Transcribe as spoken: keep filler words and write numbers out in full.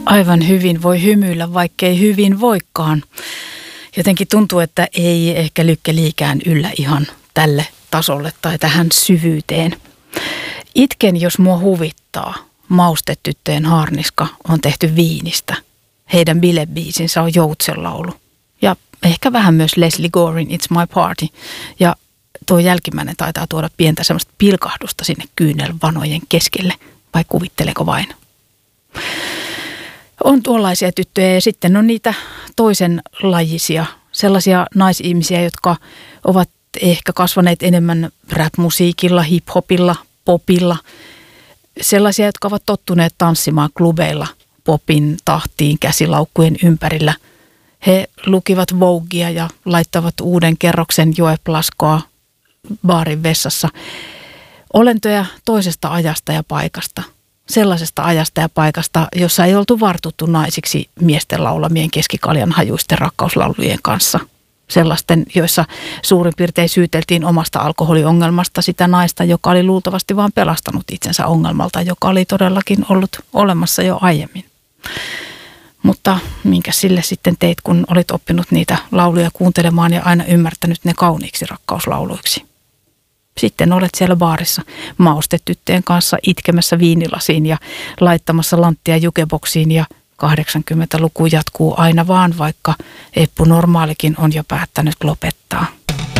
Aivan hyvin voi hymyillä, vaikkei hyvin voikaan. Jotenkin tuntuu, että ei ehkä Lykke Liikään yllä ihan tälle tasolle tai tähän syvyyteen. Itken, jos mua huvittaa. Maustetyttöjen haarniska on tehty viinistä. Heidän bilebiisinsä on Joutsenlaulu. Ja ehkä vähän myös Leslie Gorein It's My Party. Ja tuo jälkimmäinen taitaa tuoda pientä semmoista pilkahdusta sinne kyynelvanojen keskelle. Vai kuvitteleko vain? On tuollaisia tyttöjä ja sitten on niitä toisenlajisia. Sellaisia naisihmisiä, jotka ovat ehkä kasvaneet enemmän rap-musiikilla, hip-hopilla, popilla. Sellaisia, jotka ovat tottuneet tanssimaan klubeilla popin tahtiin käsilaukkujen ympärillä. He lukivat Voguea ja laittavat uuden kerroksen Joe Plaskoa baarin vessassa. Olentoja toisesta ajasta ja paikasta. Sellaisesta ajasta ja paikasta, jossa ei oltu vartuttu naisiksi miesten laulamien keskikaljan hajuisten rakkauslaulujen kanssa. Sellaisten, joissa suurin piirtein syyteltiin omasta alkoholiongelmasta sitä naista, joka oli luultavasti vaan pelastanut itsensä ongelmalta, joka oli todellakin ollut olemassa jo aiemmin. Mutta minkä sille sitten teit, kun olit oppinut niitä lauluja kuuntelemaan ja aina ymmärtänyt ne kauniiksi rakkauslauluiksi? Sitten olet siellä baarissa maustetyttöjen kanssa itkemässä viinilasiin ja laittamassa lanttia jukeboksiin ja kahdeksankymmentäluku jatkuu aina vaan, vaikka Eppu Normaalikin on jo päättänyt lopettaa.